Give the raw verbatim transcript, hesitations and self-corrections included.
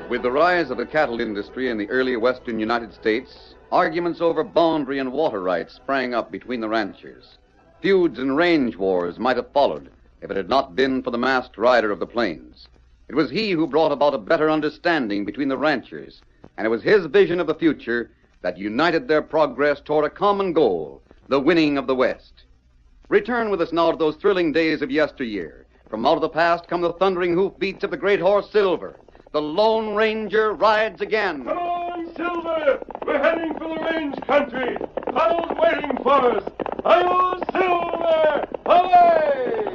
With the rise of the cattle industry in the early western United States, arguments over boundary and water rights sprang up between the ranchers. Feuds and range wars might have followed if it had not been for the masked rider of the plains. It was he who brought about a better understanding between the ranchers, and it was his vision of the future that united their progress toward a common goal, the winning of the West. Return with us now to those thrilling days of yesteryear. From out of the past come the thundering hoofbeats of the great horse Silver. The Lone Ranger rides again. Come on, Silver! We're heading for the range country. Tunnel's waiting for us. Hi-yo, Silver! Away!